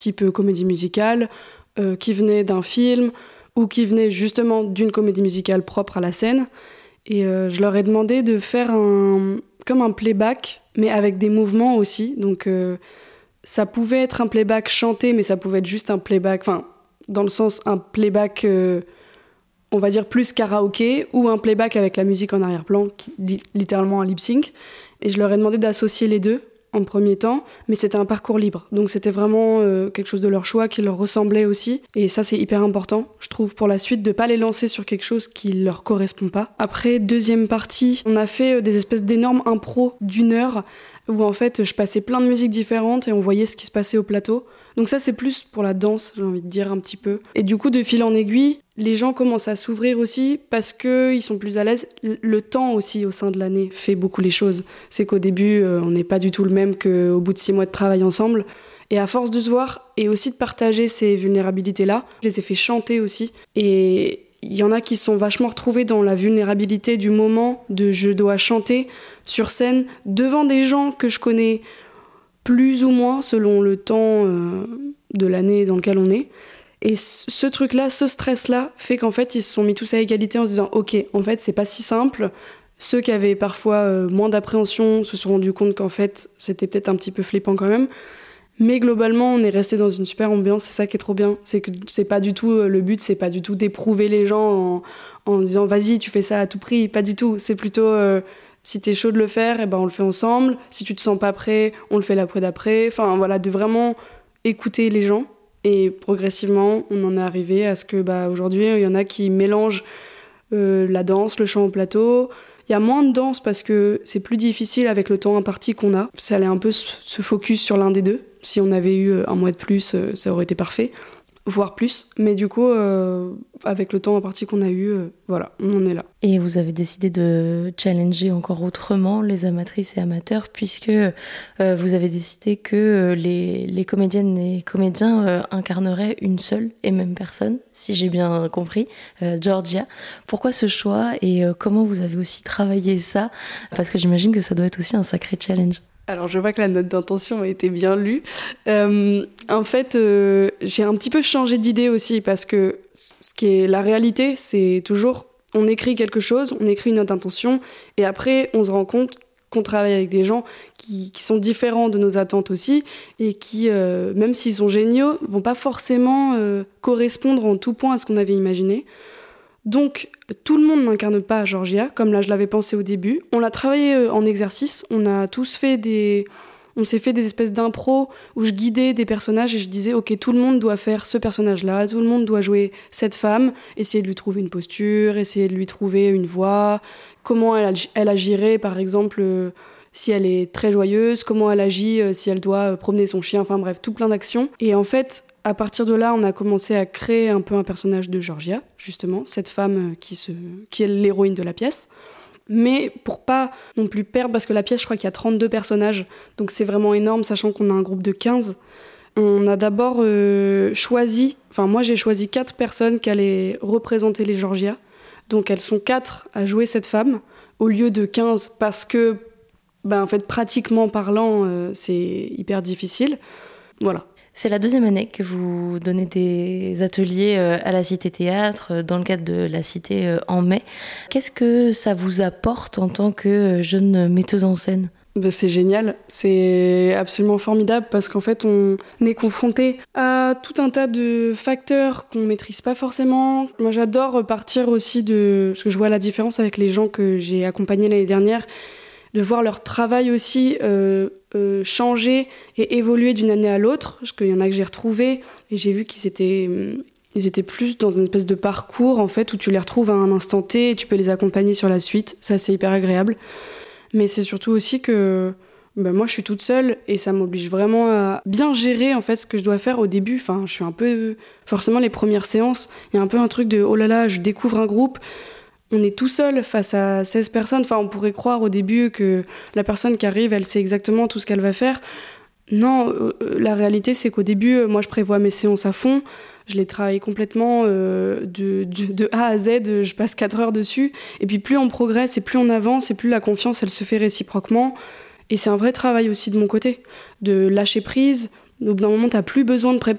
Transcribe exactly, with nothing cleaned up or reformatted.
type comédie musicale, euh, qui venaient d'un film ou qui venaient justement d'une comédie musicale propre à la scène. Et euh, je leur ai demandé de faire un, comme un playback, mais avec des mouvements aussi. Donc euh, ça pouvait être un playback chanté, mais ça pouvait être juste un playback, enfin, dans le sens un playback, euh, on va dire plus karaoké, ou un playback avec la musique en arrière-plan, qui, li- littéralement un lip-sync. Et je leur ai demandé d'associer les deux en premier temps, mais c'était un parcours libre. Donc c'était vraiment euh, quelque chose de leur choix qui leur ressemblait aussi. Et ça, c'est hyper important, je trouve, pour la suite, de pas les lancer sur quelque chose qui leur correspond pas. Après, deuxième partie, on a fait euh, des espèces d'énormes impros d'une heure où en fait, je passais plein de musiques différentes et on voyait ce qui se passait au plateau. Donc ça, c'est plus pour la danse, j'ai envie de dire un petit peu. Et du coup, de fil en aiguille, les gens commencent à s'ouvrir aussi parce qu'ils sont plus à l'aise. Le temps aussi, au sein de l'année, fait beaucoup les choses. C'est qu'au début, euh, on n'est pas du tout le même qu'au bout de six mois de travail ensemble. Et à force de se voir et aussi de partager ces vulnérabilités-là, je les ai fait chanter aussi. Et il y en a qui sont vachement retrouvés dans la vulnérabilité du moment de je dois chanter sur scène devant des gens que je connais plus ou moins selon le temps euh, de l'année dans lequel on est. Et ce truc-là, ce stress-là, fait qu'en fait, ils se sont mis tous à égalité en se disant « Ok, en fait, c'est pas si simple ». Ceux qui avaient parfois euh, moins d'appréhension se sont rendus compte qu'en fait, c'était peut-être un petit peu flippant quand même. Mais globalement, on est resté dans une super ambiance, c'est ça qui est trop bien. C'est que c'est pas du tout, le but, c'est pas du tout d'éprouver les gens en, en disant « Vas-y, tu fais ça à tout prix ». Pas du tout. C'est plutôt... Euh, si t'es chaud de le faire, eh ben on le fait ensemble. Si tu te sens pas prêt, on le fait l'après d'après. Enfin voilà, de vraiment écouter les gens. Et progressivement, on en est arrivé à ce que bah, aujourd'hui, il y en a qui mélangent euh, la danse, le chant au plateau. Il y a moins de danse parce que c'est plus difficile avec le temps imparti qu'on a. Ça allait un peu se focus sur l'un des deux. Si on avait eu un mois de plus, ça aurait été parfait. Voire plus. Mais du coup, euh, avec le temps imparti qu'on a eu, euh, voilà, on en est là. Et vous avez décidé de challenger encore autrement les amatrices et amateurs, puisque euh, vous avez décidé que les, les comédiennes et comédiens euh, incarneraient une seule et même personne, si j'ai bien compris, euh, Georgia. Pourquoi ce choix et euh, comment vous avez aussi travaillé ça ? Parce que j'imagine que ça doit être aussi un sacré challenge. Alors, je vois que la note d'intention a été bien lue. Euh, en fait, euh, j'ai un petit peu changé d'idée aussi parce que ce qui est la réalité, c'est toujours on écrit quelque chose, on écrit une note d'intention et après, on se rend compte qu'on travaille avec des gens qui, qui sont différents de nos attentes aussi et qui, euh, même s'ils sont géniaux, vont pas forcément euh, correspondre en tout point à ce qu'on avait imaginé. Donc, tout le monde n'incarne pas Georgia, comme là je l'avais pensé au début. On l'a travaillé en exercice, on a tous fait des... On s'est fait des espèces d'impros où je guidais des personnages et je disais « Ok, tout le monde doit faire ce personnage-là, tout le monde doit jouer cette femme, essayer de lui trouver une posture, essayer de lui trouver une voix, comment elle, elle agirait, par exemple, euh, si elle est très joyeuse, comment elle agit euh, si elle doit promener son chien, enfin bref, tout plein d'actions. » Et en fait... À partir de là, on a commencé à créer un peu un personnage de Georgia, justement, cette femme qui, se, qui est l'héroïne de la pièce. Mais pour pas non plus perdre, parce que la pièce, je crois qu'il y a trente-deux personnages, donc c'est vraiment énorme, sachant qu'on a un groupe de quinze. On a d'abord euh, choisi, enfin moi j'ai choisi quatre personnes qui allaient représenter les Georgia. Donc elles sont quatre à jouer cette femme, au lieu de quinze, parce que, ben, en fait, pratiquement parlant, euh, c'est hyper difficile. Voilà. C'est la deuxième année que vous donnez des ateliers à la Cité Théâtre, dans le cadre de la Cité en mai. Qu'est-ce que ça vous apporte en tant que jeune metteuse en scène ? Ben c'est génial, c'est absolument formidable parce qu'en fait on est confronté à tout un tas de facteurs qu'on maîtrise pas forcément. Moi j'adore partir aussi de... parce que je vois la différence avec les gens que j'ai accompagnés l'année dernière, de voir leur travail aussi euh, euh, changer et évoluer d'une année à l'autre, parce qu'il y en a que j'ai retrouvés et j'ai vu qu'ils étaient, ils étaient plus dans une espèce de parcours en fait, où tu les retrouves à un instant T et tu peux les accompagner sur la suite. Ça, c'est hyper agréable. Mais c'est surtout aussi que ben, moi, je suis toute seule et ça m'oblige vraiment à bien gérer en fait, ce que je dois faire au début. Enfin, je suis un peu... Forcément, les premières séances, il y a un peu un truc de « oh là là, je découvre un groupe ». On est tout seul face à seize personnes. Enfin, on pourrait croire au début que la personne qui arrive, elle sait exactement tout ce qu'elle va faire. Non, euh, la réalité, c'est qu'au début, euh, moi, je prévois mes séances à fond. Je les travaille complètement euh, de, de, de A à Z. Je passe quatre heures dessus. Et puis, plus on progresse et plus on avance et plus la confiance, elle se fait réciproquement. Et c'est un vrai travail aussi de mon côté, de lâcher prise. Au bout d'un moment, t'as plus besoin de préparer.